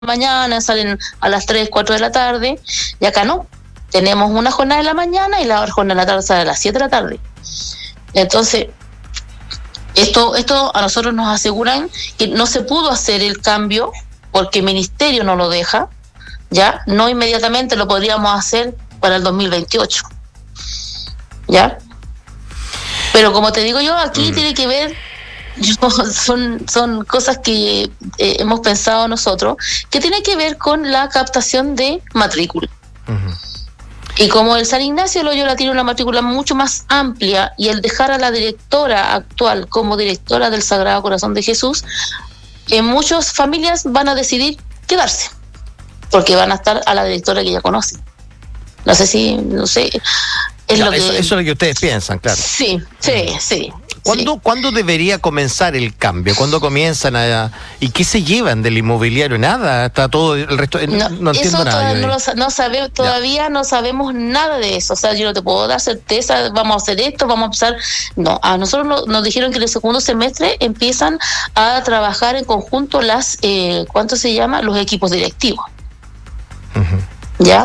mañana, salen a las 3, 4 de la tarde, y acá no. Tenemos una jornada en la mañana y la otra jornada en la tarde sale a las 7 de la tarde. Entonces, esto a nosotros nos aseguran que no se pudo hacer el cambio porque el ministerio no lo deja, ya, no inmediatamente lo podríamos hacer para el 2028, ya. Pero como te digo yo, aquí tiene que ver, son cosas que hemos pensado nosotros, que tiene que ver con la captación de matrícula. Uh-huh. Y como el San Ignacio de Loyola tiene una matrícula mucho más amplia, y el dejar a la directora actual como directora del Sagrado Corazón de Jesús, muchas familias van a decidir quedarse, porque van a estar a la directora que ya conocen. No sé. Eso es lo que ustedes piensan, claro. Sí. ¿Cuándo debería comenzar el cambio? ¿Cuándo comienzan y qué se llevan del inmobiliario? Nada, está todo el resto. No entiendo nada. Todavía no sabemos nada de eso. O sea, yo no te puedo dar certeza, vamos a hacer esto, vamos a empezar. No, a nosotros nos dijeron que en el segundo semestre empiezan a trabajar en conjunto ¿cuánto se llama? Los equipos directivos. Uh-huh. ¿Ya?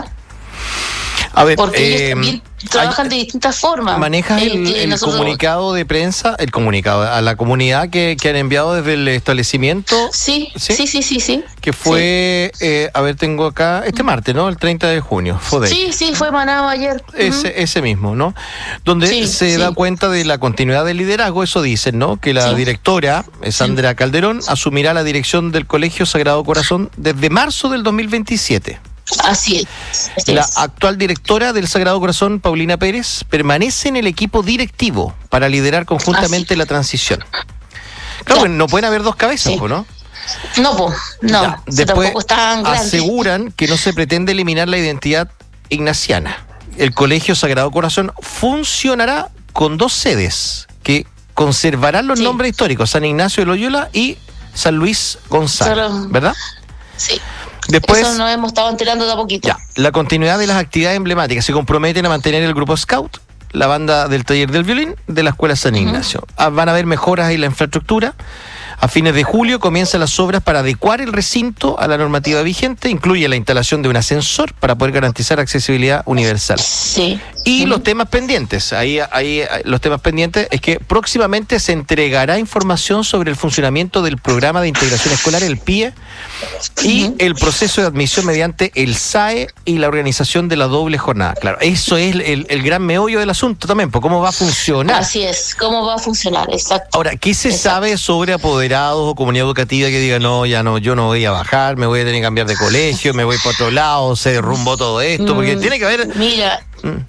A ver, porque ellos también trabajan de distintas formas. ¿Manejas el comunicado de prensa, el comunicado a la comunidad que han enviado desde el establecimiento? Sí. Que fue, tengo acá, martes, ¿no? El 30 de junio. Sí, fue emanado ayer. Ese mismo, ¿no? Donde se da cuenta de la continuidad del liderazgo, eso dicen, ¿no? Que la directora, Sandra Calderón, asumirá la dirección del Colegio Sagrado Corazón desde marzo del 2027. Así es. La actual directora del Sagrado Corazón, Paulina Pérez, permanece en el equipo directivo para liderar conjuntamente la transición. Claro, pues no pueden haber dos cabezas, ¿no? No. Después tampoco es tan grande. Aseguran que no se pretende eliminar la identidad ignaciana. El Colegio Sagrado Corazón funcionará con 2 sedes que conservarán los nombres históricos, San Ignacio de Loyola y San Luis Gonzaga, ¿verdad? Sí. Después, eso nos hemos estado enterando de a poquito. La continuidad de las actividades emblemáticas. Se comprometen a mantener el grupo Scout, la banda del taller del violín de la Escuela San Ignacio. Van a haber mejoras en la infraestructura. A fines de julio comienzan las obras para adecuar el recinto a la normativa vigente. Incluye la instalación de un ascensor para poder garantizar accesibilidad universal. Sí. Y los temas pendientes. Ahí los temas pendientes es que próximamente se entregará información sobre el funcionamiento del programa de integración escolar, el PIE, y el proceso de admisión mediante el SAE y la organización de la doble jornada. Claro, eso es el gran meollo del asunto también, pues cómo va a funcionar. Así es, cómo va a funcionar, exacto. Ahora, ¿qué se sabe sobre apoderados o comunidad educativa que diga, yo no voy a bajar, me voy a tener que cambiar de colegio, me voy para otro lado, se derrumbó todo esto? Porque tiene que haber... Mira...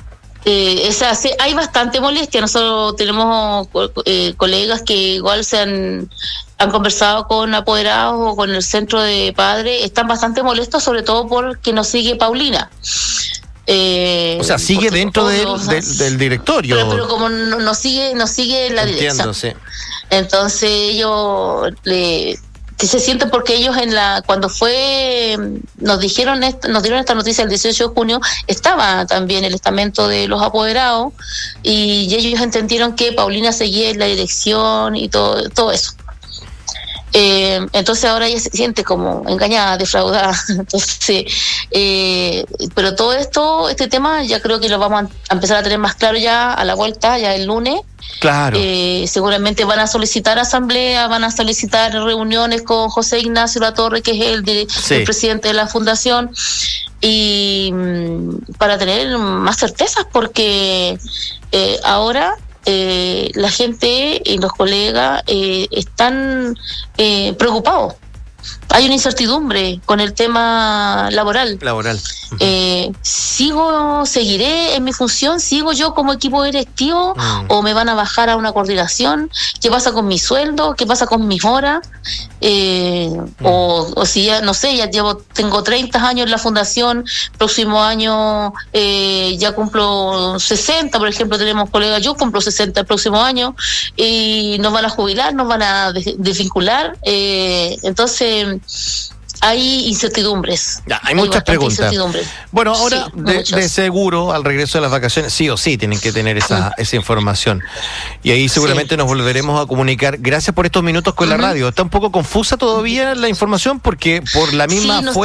hay bastante molestia. Nosotros tenemos colegas que igual han conversado con apoderados o con el centro de padres, están bastante molestos, sobre todo porque nos sigue Paulina. Sigue dentro del directorio. Pero como no sigue la dirección. Sí. Entonces ellos se sienten, porque ellos cuando nos dieron esta noticia el 18 de junio, estaba también el estamento de los apoderados, y ellos entendieron que Paulina seguía en la dirección y todo eso. Entonces ahora ella se siente como engañada, defraudada. Entonces, pero todo este tema ya creo que lo vamos a empezar a tener más claro ya a la vuelta, ya el lunes. Claro. Seguramente van a solicitar asamblea, van a solicitar reuniones con José Ignacio Latorre, que es el presidente de la fundación, y para tener más certezas, porque ahora la gente y los colegas están preocupados. Hay una incertidumbre con el tema laboral. ¿Seguiré en mi función? ¿Sigo yo como equipo directivo? ¿O me van a bajar a una coordinación? ¿Qué pasa con mi sueldo? ¿Qué pasa con mis horas? O si ya, no sé, tengo 30 años en la fundación, próximo año ya cumplo 60, por ejemplo, tenemos colegas, yo cumplo 60 el próximo año, y nos van a jubilar, nos van a desvincular. Entonces, Hay incertidumbres. Hay muchas preguntas. Bueno, ahora sí, de seguro, al regreso de las vacaciones, sí o sí tienen que tener esa información. Y ahí seguramente nos volveremos a comunicar. Gracias por estos minutos con la radio. Está un poco confusa todavía la información porque por la misma